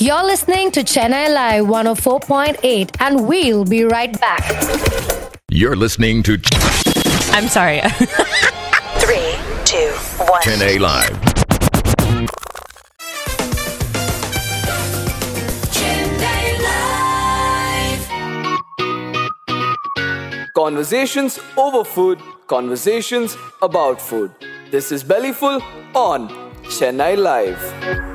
You're listening to Chennai Live 104.8 and we'll be right back. You're listening to I'm sorry. 3, 2, 1. Chennai Live. Conversations over food, conversations about food. This is Bellyful on Chennai Live.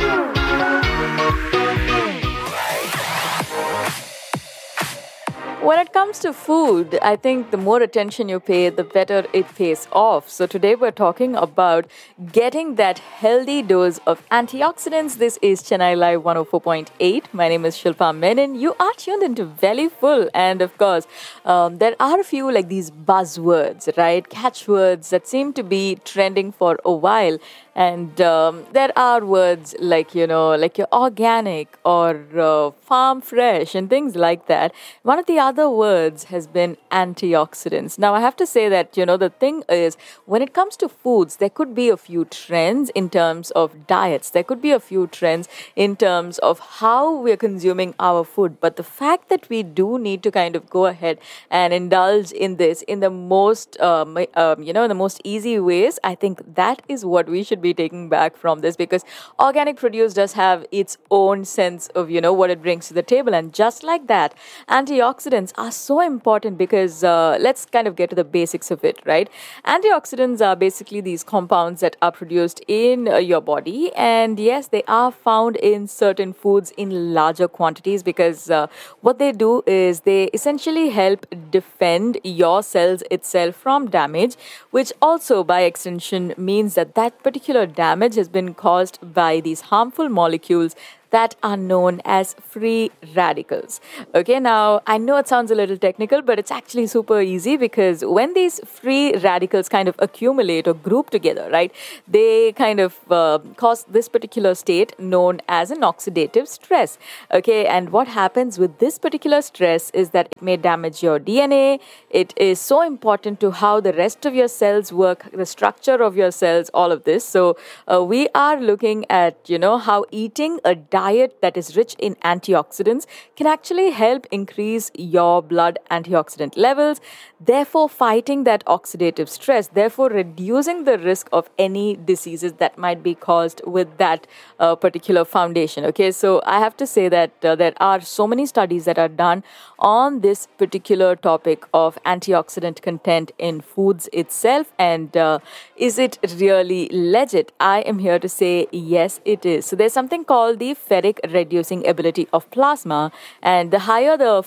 When it comes to food, I think the more attention you pay, the better it pays off. So today we're talking about getting that healthy dose of antioxidants. This is Chennai Live 104.8. My name is Shilpa Menon. You are tuned into Bellyful. And of course, there are a few like these buzzwords, right? Catchwords that seem to be trending for a while. And there are words like, like your organic or farm fresh and things like that. One of the other words has been antioxidants. Now, I have to say that, the thing is, when it comes to foods, there could be a few trends in terms of diets. There could be a few trends in terms of how we're consuming our food. But the fact that we do need to kind of go ahead and indulge in this in the most, in the most easy ways, I think that is what we should be taking back from this, because organic produce does have its own sense of, what it brings to the table. And just like that, antioxidants are so important because let's kind of get to the basics of it, right? Antioxidants are basically these compounds that are produced in your body. And yes, they are found in certain foods in larger quantities because what they do is they essentially help defend your cells itself from damage, which also by extension means that that particular damage has been caused by these harmful molecules that are known as free radicals. Okay, now I know it sounds a little technical, but it's actually super easy because when these free radicals kind of accumulate or group together, right, they kind of cause this particular state known as an oxidative stress. Okay, and what happens with this particular stress is that it may damage your DNA. It is so important to how the rest of your cells work, the structure of your cells, all of this. So we are looking at, how eating a diet that is rich in antioxidants can actually help increase your blood antioxidant levels, therefore fighting that oxidative stress, therefore reducing the risk of any diseases that might be caused with that particular foundation. Okay, so I have to say that there are so many studies that are done on this particular topic of antioxidant content in foods itself. And is it really legit? I am here to say yes, it is. So there's something called the ferric reducing ability of plasma, and the higher the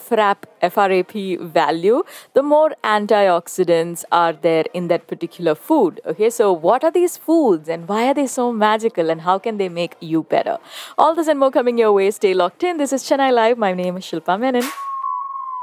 FRAP value, the more antioxidants are there in that particular food. Okay, so what are these foods and why are they so magical and how can they make you better? All this and more coming your way. Stay locked in. This is Chennai Live. My name is Shilpa Menon.